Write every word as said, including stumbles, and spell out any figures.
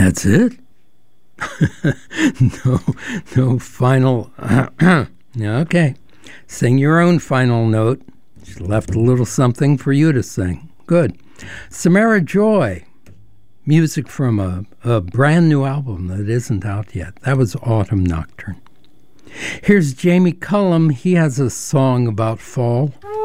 That's it? no, no final. Okay. Sing your own final note. She left a little something for you to sing. Good. Samara Joy. Music from a, a brand new album that isn't out yet. That was Autumn Nocturne. Here's Jamie Cullum. He has a song about fall.